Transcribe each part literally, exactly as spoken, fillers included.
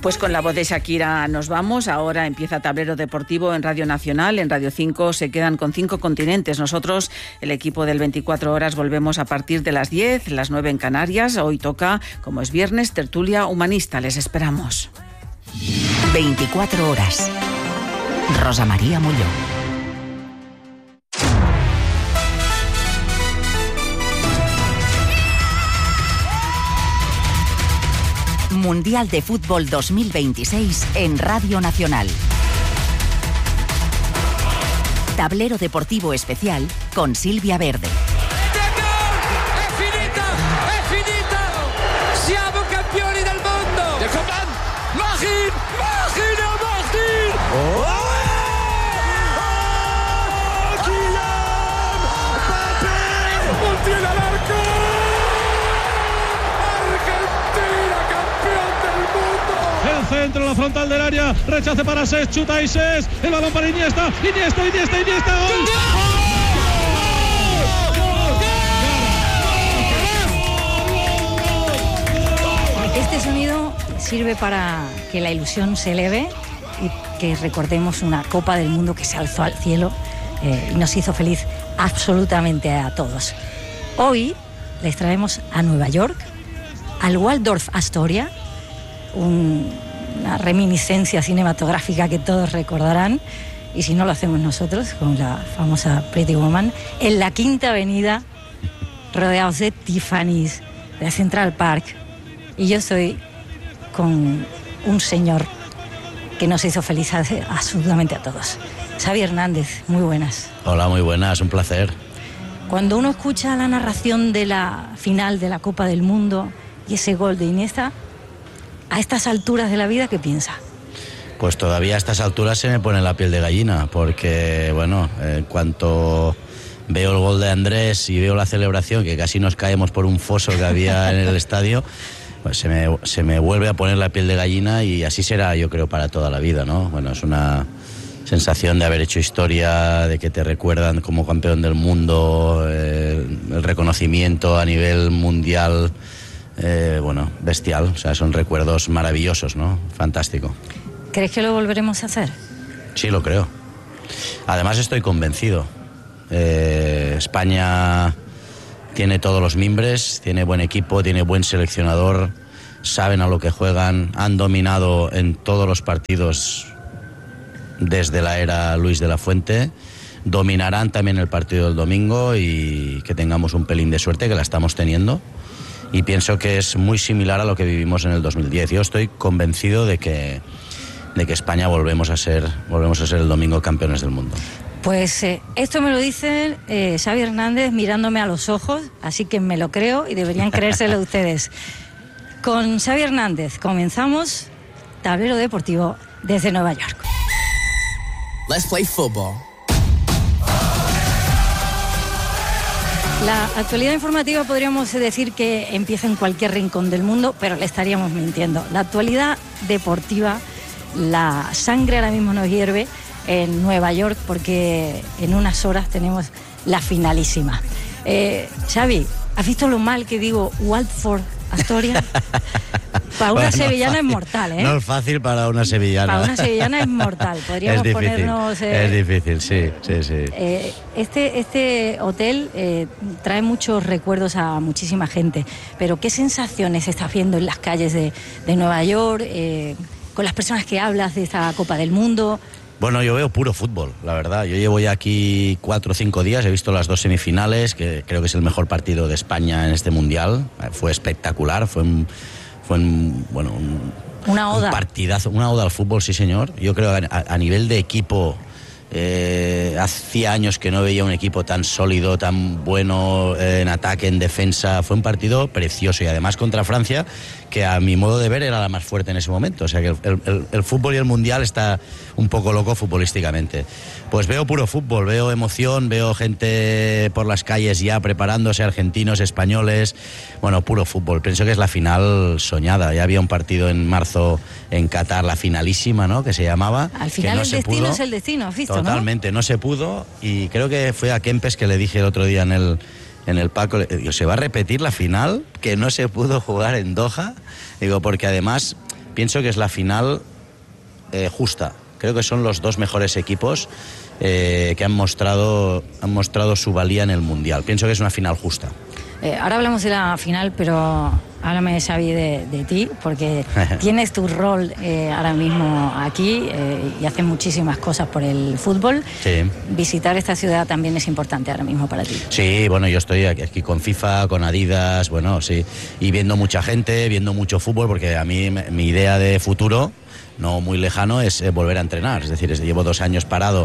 Pues con la voz de Shakira nos vamos. Ahora empieza Tablero Deportivo en Radio Nacional. En Radio cinco se quedan con cinco continentes. Nosotros, el equipo del veinticuatro horas, volvemos a partir de las diez, las nueve en Canarias. Hoy toca, como es viernes, tertulia humanista. Les esperamos. veinticuatro horas. Rosa María Molló. Mundial de Fútbol dos mil veintiséis en Radio Nacional. Tablero Deportivo Especial con Silvia Verde. È finita! È finita! Siamo campioni del mondo! De Coman! Magin! Magin! Magin! Oh! Centro, la frontal del área, rechace para Sés, chuta y Sés, el balón para Iniesta, Iniesta, Iniesta, Iniesta, ¡gol! Este sonido sirve para que la ilusión se eleve y que recordemos una Copa del Mundo que se alzó al cielo eh, y nos hizo feliz absolutamente a todos. Hoy les traemos a Nueva York, al Waldorf Astoria, un una reminiscencia cinematográfica que todos recordarán, y si no lo hacemos nosotros, con la famosa Pretty Woman, en la Quinta Avenida, rodeados de Tiffany's, de Central Park, y yo estoy con un señor que nos hizo feliz absolutamente a todos. Xavi Hernández, muy buenas. Hola, muy buenas, un placer. Cuando uno escucha la narración de la final de la Copa del Mundo y ese gol de Iniesta, a estas alturas de la vida, ¿qué piensa? Pues todavía a estas alturas se me pone la piel de gallina, porque, bueno, en cuanto veo el gol de Andrés y veo la celebración, que casi nos caemos por un foso que había en el estadio, pues se me, se me vuelve a poner la piel de gallina, y así será, yo creo, para toda la vida, ¿no? Bueno, es una sensación de haber hecho historia, de que te recuerdan como campeón del mundo, eh, el reconocimiento a nivel mundial. Eh, bueno, bestial, o sea, son recuerdos maravillosos, ¿no? Fantástico. ¿Crees que lo volveremos a hacer? Sí, lo creo. Además estoy convencido. Eh, España tiene todos los mimbres, tiene buen equipo, tiene buen seleccionador, saben a lo que juegan, han dominado en todos los partidos desde la era Luis de la Fuente, dominarán también el partido del domingo, y que tengamos un pelín de suerte, que la estamos teniendo. Y pienso que es muy similar a lo que vivimos en el dos mil diez. Yo estoy convencido de que, de que España volvemos a ser, volvemos a ser el domingo campeones del mundo. Pues eh, esto me lo dice eh, Xavi Hernández mirándome a los ojos, así que me lo creo y deberían creérselo ustedes. Con Xavi Hernández comenzamos Tablero Deportivo desde Nueva York. Let's play football. La actualidad informativa podríamos decir que empieza en cualquier rincón del mundo, pero le estaríamos mintiendo. La actualidad deportiva, la sangre ahora mismo nos hierve en Nueva York, porque en unas horas tenemos la finalísima. Eh, Xavi, ¿has visto lo mal que digo Waldorf Astoria? Para una bueno, sevillana no es, es mortal, ¿eh? No es fácil para una sevillana. Para una sevillana es mortal. Podríamos es difícil, ponernos... Eh, es difícil, sí, sí, sí. Eh, este, este hotel eh, trae muchos recuerdos a muchísima gente, pero ¿qué sensaciones estás viendo en las calles de, de Nueva York, eh, con las personas que hablas de esta Copa del Mundo? Bueno, yo veo puro fútbol, la verdad. Yo llevo ya aquí cuatro o cinco días, he visto las dos semifinales, que creo que es el mejor partido de España en este Mundial. Fue espectacular, fue un... Fue un, bueno, un, una oda. un partidazo, una oda al fútbol, sí señor. Yo creo que a, a nivel de equipo, eh, hacía años que no veía un equipo tan sólido, tan bueno eh, en ataque, en defensa. Fue un partido precioso, y además contra Francia, que a mi modo de ver era la más fuerte en ese momento. O sea que el, el, el fútbol y el Mundial está un poco loco futbolísticamente. Pues veo puro fútbol, veo emoción, veo gente por las calles ya preparándose, argentinos, españoles. Bueno, puro fútbol. Pienso que es la final soñada. Ya había un partido en marzo en Qatar, la finalísima, ¿no?, que se llamaba. Al final no el destino pudo. Es el destino, ¿has visto? Totalmente, ¿no? no se pudo, y creo que fue a Kempes que le dije el otro día en el, en el palco, digo, ¿se va a repetir la final que no se pudo jugar en Doha? Digo, porque además pienso que es la final eh, justa. Creo que son los dos mejores equipos eh, que han mostrado, han mostrado su valía en el Mundial. Pienso que es una final justa. Eh, ahora hablamos de la final, pero háblame, Xavi, de, de ti, porque tienes tu rol eh, ahora mismo aquí eh, y haces muchísimas cosas por el fútbol. Sí. Visitar esta ciudad también es importante ahora mismo para ti. Sí, bueno, yo estoy aquí, aquí con FIFA, con Adidas, bueno, sí, y viendo mucha gente, viendo mucho fútbol, porque a mí mi idea de futuro, no muy lejano, es eh, volver a entrenar. Es decir, es, llevo dos años parado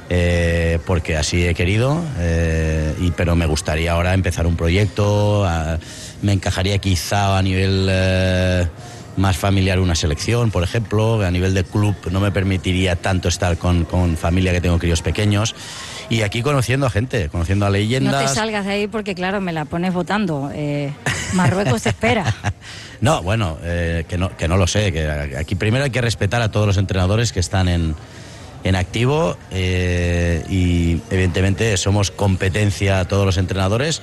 eh, porque así he querido, eh, y, pero me gustaría ahora empezar un proyecto. A, me encajaría quizá a nivel eh, más familiar una selección, por ejemplo. A nivel de club no me permitiría tanto estar con, con familia, que tengo críos pequeños. Y aquí conociendo a gente, conociendo a leyendas. No te salgas de ahí porque, claro, me la pones votando. Eh, Marruecos te espera. No, bueno, eh, que, no, que no lo sé. Que aquí primero hay que respetar a todos los entrenadores que están en, en activo eh, y evidentemente somos competencia a todos los entrenadores,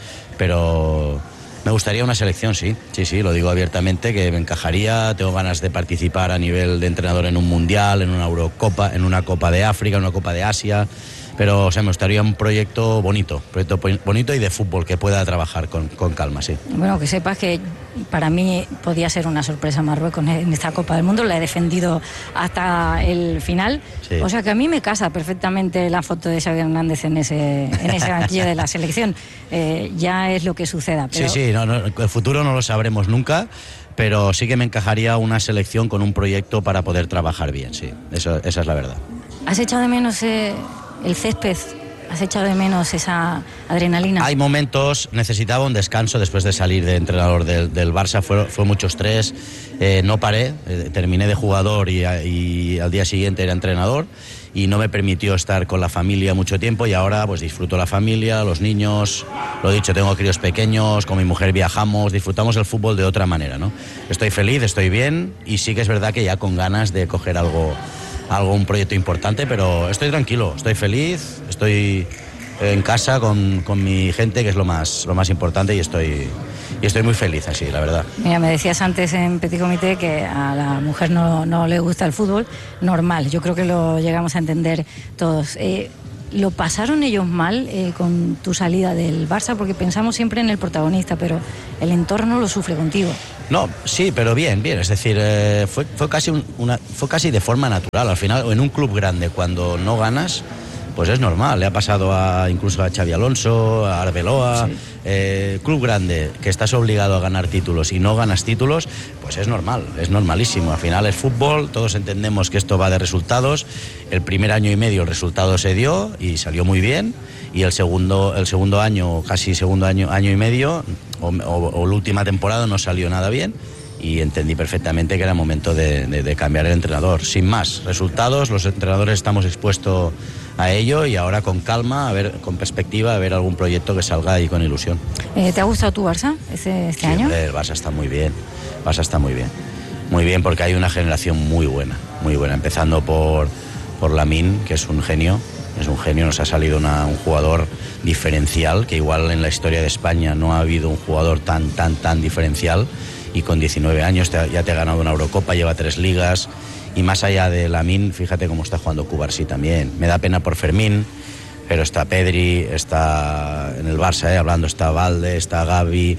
pero me gustaría una selección, sí. Sí, sí, lo digo abiertamente, que me encajaría. Tengo ganas de participar a nivel de entrenador en un mundial, en una Eurocopa, en una Copa de África, en una Copa de Asia. Pero, o sea, me gustaría un proyecto bonito, proyecto bonito y de fútbol que pueda trabajar con, con calma, sí. Bueno, que sepas que para mí podía ser una sorpresa Marruecos en esta Copa del Mundo, la he defendido hasta el final, sí. O sea que a mí me casa perfectamente la foto de Xavi Hernández en ese, en ese banquillo de la selección, eh, ya es lo que suceda. Pero... Sí, sí, no, no, el futuro no lo sabremos nunca, pero sí que me encajaría una selección con un proyecto para poder trabajar bien, sí, eso, esa es la verdad. ¿Has echado de menos eh, el césped? ¿Has echado de menos esa adrenalina? Hay momentos, necesitaba un descanso después de salir de entrenador del, del Barça, fue, fue mucho estrés, eh, no paré, eh, terminé de jugador y, y al día siguiente era entrenador y no me permitió estar con la familia mucho tiempo y ahora pues disfruto la familia, los niños, lo dicho, tengo críos pequeños, con mi mujer viajamos, disfrutamos el fútbol de otra manera, ¿no? Estoy feliz, estoy bien y sí que es verdad que ya con ganas de coger algo... algo, un proyecto importante, pero estoy tranquilo, estoy feliz, estoy en casa con, con mi gente, que es lo más, lo más importante, y estoy, y estoy muy feliz así, la verdad. Mira, me decías antes en Petit Comité que a la mujer no, no le gusta el fútbol, normal, yo creo que lo llegamos a entender todos. Eh, ¿Lo pasaron ellos mal eh, con tu salida del Barça? Porque pensamos siempre en el protagonista, pero el entorno lo sufre contigo. No, sí, pero bien, bien. Es decir, eh, fue, fue, casi un, una, fue casi de forma natural. Al final, en un club grande, cuando no ganas, pues es normal. Le ha pasado a, incluso a Xabi Alonso, a Arbeloa. Sí. Eh, club grande, que estás obligado a ganar títulos y no ganas títulos, pues es normal, es normalísimo. Al final es fútbol, todos entendemos que esto va de resultados. El primer año y medio el resultado se dio y salió muy bien. Y el segundo, el segundo año, casi segundo año, año y medio, o, o, o la última temporada no salió nada bien. Y entendí perfectamente que era momento de, de, de cambiar el entrenador. Sin más, resultados, los entrenadores estamos expuestos a ello y ahora con calma, a ver, con perspectiva, a ver algún proyecto que salga ahí con ilusión. Eh, ¿Te ha gustado tu Barça este, este sí, año? Hombre, el Barça está muy bien, el Barça está muy bien. Muy bien porque hay una generación muy buena, muy buena, empezando por, por Lamine, que es un genio, es un genio, nos ha salido una, un jugador diferencial, que igual en la historia de España no ha habido un jugador tan, tan, tan diferencial. Y con diecinueve años te, ya te ha ganado una Eurocopa, lleva tres ligas. Y más allá de Lamine, fíjate cómo está jugando Cubarsí también. Me da pena por Fermín, pero está Pedri, está en el Barça, eh, hablando, está Valde, está Gavi,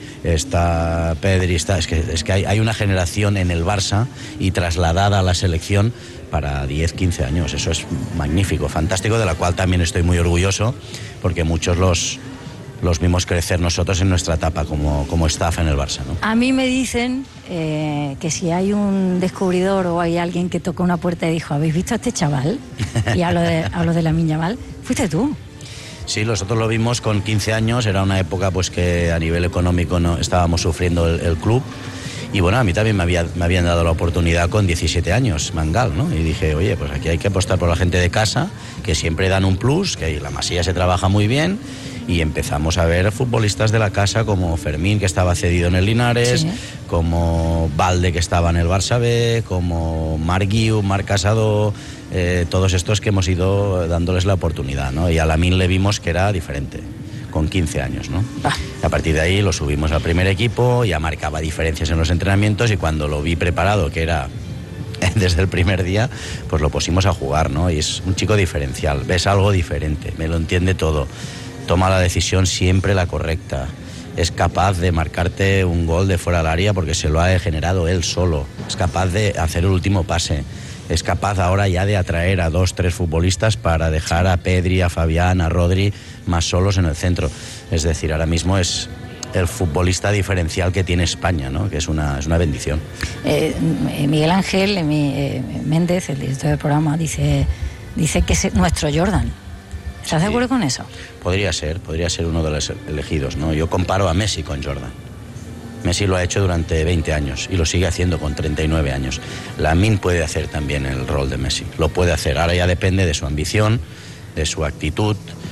está Pedri, está, es que, es que hay, hay una generación en el Barça y trasladada a la selección para diez, quince años. Eso es magnífico, fantástico, de la cual también estoy muy orgulloso, porque muchos los... los vimos crecer nosotros en nuestra etapa como, como staff en el Barça, ¿no? A mí me dicen eh, que si hay un descubridor o hay alguien que tocó una puerta y dijo, ¿habéis visto a este chaval? Y hablo de, hablo de Lamine Yamal, fuiste tú. Sí, nosotros lo vimos con quince años, era una época pues que a nivel económico no estábamos sufriendo el, el club. Y bueno, a mí también me, había, me habían dado la oportunidad con diecisiete años, Mangal, ¿no? Y dije, oye, pues aquí hay que apostar por la gente de casa, que siempre dan un plus, que la Masía se trabaja muy bien. Y empezamos a ver futbolistas de la casa como Fermín, que estaba cedido en el Linares, sí, como Valde, que estaba en el Barça B, como Marc Guiu, Marc Casado, eh, todos estos que hemos ido dándoles la oportunidad, ¿no? Y a Lamine le vimos que era diferente, con quince años, ¿no? Ah. A partir de ahí lo subimos al primer equipo, ya marcaba diferencias en los entrenamientos y cuando lo vi preparado, que era desde el primer día, pues lo pusimos a jugar, ¿no? Y es un chico diferencial, ves algo diferente, me lo entiende todo, toma la decisión siempre la correcta, es capaz de marcarte un gol de fuera del área porque se lo ha generado él solo, es capaz de hacer el último pase, es capaz ahora ya de atraer a dos, tres futbolistas para dejar a Pedri, a Fabián, a Rodri más solos en el centro. Es decir, ahora mismo es el futbolista diferencial que tiene España, ¿no? Que es una, es una bendición. Eh, Miguel Ángel eh, Méndez, el director del programa, dice, dice que es nuestro Jordan. ¿Estás sí. de acuerdo con eso? Podría ser, podría ser uno de los elegidos, ¿no? Yo comparo a Messi con Jordan. Messi lo ha hecho durante veinte años y lo sigue haciendo con treinta y nueve años. Lamine puede hacer también el rol de Messi, lo puede hacer. Ahora ya depende de su ambición, de su actitud,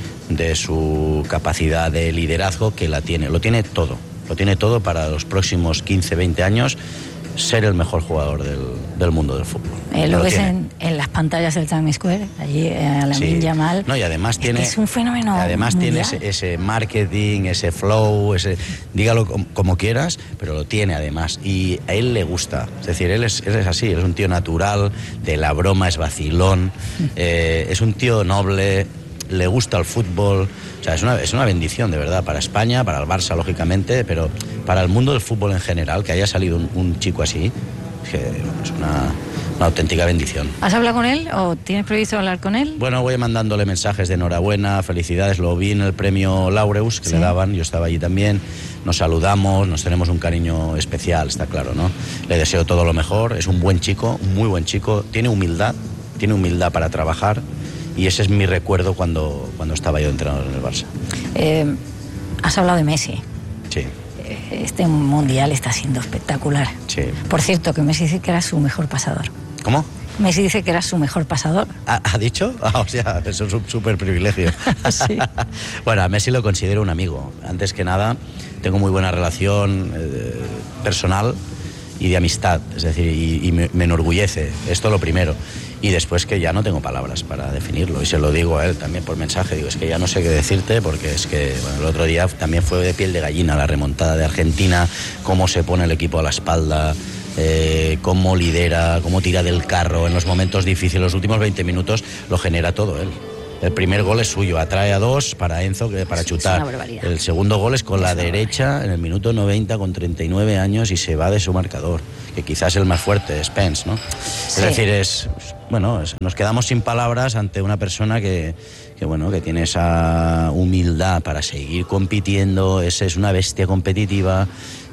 de su capacidad de liderazgo, que la tiene. Lo tiene todo, lo tiene todo para los próximos quince, veinte años ser el mejor jugador del, del mundo del fútbol. Eh, lo, lo ves en, en las pantallas del Times Square, allí eh, a Lamine sí. Yamal. No, y además tiene, es, que es un fenómeno. Además mundial. tiene ese, ese marketing, ese flow, ese, dígalo como, como quieras, pero lo tiene además. Y a él le gusta. Es decir, él es, él es así, él es un tío natural, de la broma, es vacilón, eh, es un tío noble, le gusta el fútbol. O sea, es una, es una bendición, de verdad, para España, para el Barça, lógicamente, pero para el mundo del fútbol en general, que haya salido un, un chico así, es, que, es una, una auténtica bendición. ¿Has hablado con él o tienes previsto hablar con él? Bueno, voy mandándole mensajes de enhorabuena, felicidades, lo vi en el premio Laureus que ¿sí? le daban, yo estaba allí también, nos saludamos, nos tenemos un cariño especial, está claro, ¿no? Le deseo todo lo mejor, es un buen chico, un muy buen chico, tiene humildad, tiene humildad para trabajar. Y ese es mi recuerdo cuando, cuando estaba yo entrenador en el Barça. Eh, has hablado de Messi. Sí. Este mundial está siendo espectacular. Sí. Por cierto, que Messi dice que era su mejor pasador. ¿Cómo? Messi dice que era su mejor pasador. ¿Ha, ¿ha dicho? Ah, o sea, eso es un súper privilegio. Sí. Bueno, a Messi lo considero un amigo. Antes que nada, tengo muy buena relación eh, personal y de amistad. Es decir, y, y me, me enorgullece. Esto lo primero. Y después que ya no tengo palabras para definirlo, y se lo digo a él también por mensaje, digo, es que ya no sé qué decirte, porque es que bueno, el otro día también fue de piel de gallina la remontada de Argentina, cómo se pone el equipo a la espalda, eh, cómo lidera, cómo tira del carro en los momentos difíciles, los últimos veinte minutos lo genera todo él. El primer gol es suyo, atrae a dos para Enzo, que para chutar. El segundo gol es con la derecha en el minuto noventa con treinta y nueve años y se va de su marcador, que quizás es el más fuerte, Spence, ¿no? Sí. Es decir, es bueno, es, nos quedamos sin palabras ante una persona que, que bueno, que tiene esa humildad para seguir compitiendo, es, es una bestia competitiva,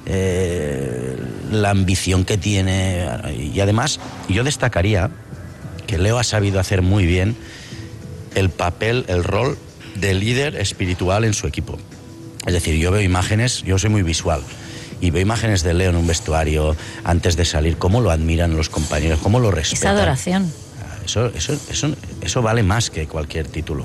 eh, la ambición que tiene, y además yo destacaría que Leo ha sabido hacer muy bien el papel, el rol de líder espiritual en su equipo. Es decir, yo veo imágenes, yo soy muy visual, y veo imágenes de Leo en un vestuario antes de salir, cómo lo admiran los compañeros, cómo lo respetan. Esa adoración. Eso, eso, eso, eso vale más que cualquier título.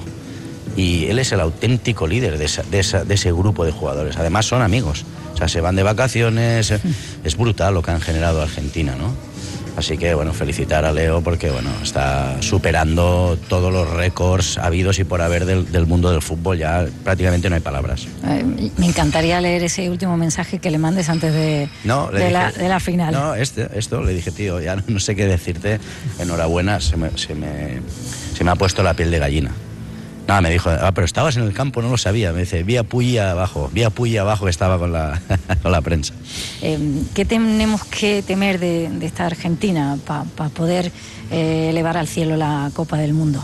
Y él es el auténtico líder de, esa, de, esa, de ese grupo de jugadores. Además son amigos, o sea, se van de vacaciones, es brutal lo que han generado Argentina, ¿no? Así que, bueno, felicitar a Leo porque, bueno, está superando todos los récords habidos y por haber del, del mundo del fútbol. Ya prácticamente no hay palabras. Eh, me encantaría leer ese último mensaje que le mandes antes de, no, le de, dije, la, de la final. No, este, esto le dije, tío, ya no sé qué decirte. Enhorabuena, se me, se me, se me ha puesto la piel de gallina. No, me dijo, ah, pero estabas en el campo, no lo sabía. Me dice, vi a Puyi abajo, vi a Puyi abajo que estaba con la, con la prensa. Eh, ¿Qué tenemos que temer de, de esta Argentina para pa poder eh, elevar al cielo la Copa del Mundo?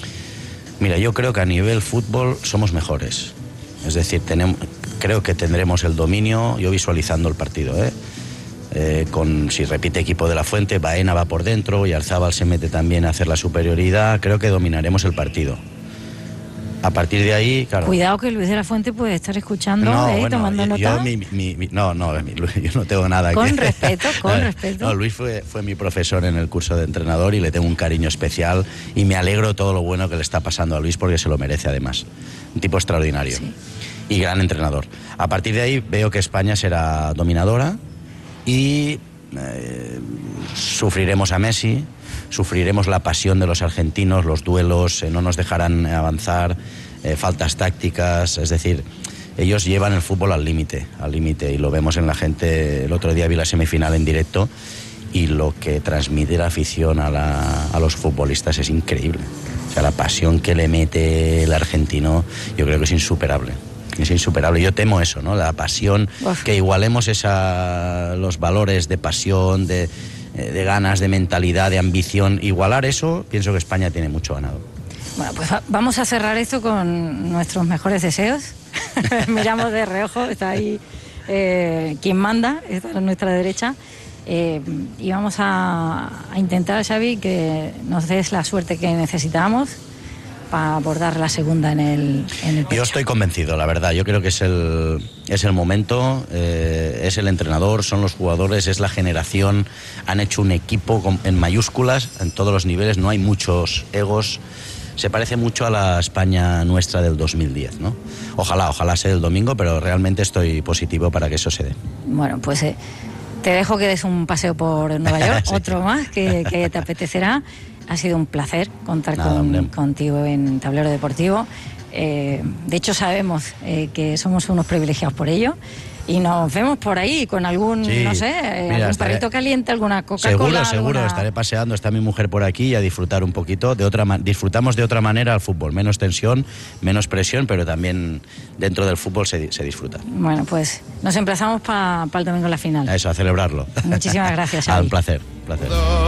Mira, yo creo que a nivel fútbol somos mejores. Es decir, tenemos, creo que tendremos el dominio, yo visualizando el partido, ¿eh? Eh, con, si repite equipo de la Fuente, Baena va por dentro y Arzábal se mete también a hacer la superioridad, creo que dominaremos el partido. A partir de ahí, claro. Cuidado que Luis de la Fuente puede estar escuchando, no, eh, bueno, tomando yo, nota. Mi, mi, mi, no, no, mi, yo no tengo nada con que... Con respeto, con no, respeto. No, Luis fue, fue mi profesor en el curso de entrenador y le tengo un cariño especial y me alegro todo lo bueno que le está pasando a Luis porque se lo merece además. Un tipo extraordinario, sí, y gran entrenador. A partir de ahí veo que España será dominadora y eh, sufriremos a Messi, sufriremos la pasión de los argentinos, los duelos, eh, no nos dejarán avanzar, eh, faltas tácticas, es decir, ellos llevan el fútbol al límite, al límite, y lo vemos en la gente. El otro día vi la semifinal en directo y lo que transmite la afición a, la, a los futbolistas es increíble. O sea, la pasión que le mete el argentino yo creo que es insuperable. Es insuperable. Yo temo eso, ¿no? La pasión, Uf. que igualemos esa, los valores de pasión, de, de ganas, de mentalidad, de ambición. Igualar eso, pienso que España tiene mucho ganado. Bueno, pues vamos a cerrar esto con nuestros mejores deseos. Miramos de reojo, está ahí eh, quien manda, está a nuestra derecha. Eh, y vamos a, a intentar, Xavi, que nos des la suerte que necesitamos para abordar la segunda en el, en el pecho. Yo estoy convencido, la verdad. Yo creo que es el, es el momento, eh, es el entrenador, son los jugadores, es la generación. Han hecho un equipo con, en mayúsculas, en todos los niveles, no hay muchos egos. Se parece mucho a la España nuestra del dos mil diez, ¿no? Ojalá, ojalá sea el domingo, pero realmente estoy positivo para que eso se dé. Bueno, pues eh, te dejo que des un paseo por Nueva York, sí. Otro más que, que te apetecerá. Ha sido un placer contar Nada, con, contigo en Tablero Deportivo. Eh, de hecho, sabemos eh, que somos unos privilegiados por ello. Y nos vemos por ahí con algún, sí, no sé, mira, algún estaré, perrito caliente, alguna Coca-Cola. Seguro, seguro, alguna... estaré paseando, está mi mujer por aquí y a disfrutar un poquito. De otra, disfrutamos de otra manera al fútbol, menos tensión, menos presión, pero también dentro del fútbol se, se disfruta. Bueno, pues nos emplazamos para pa el domingo en la final. A eso, a celebrarlo. Muchísimas gracias, Xavi. Un placer, un placer.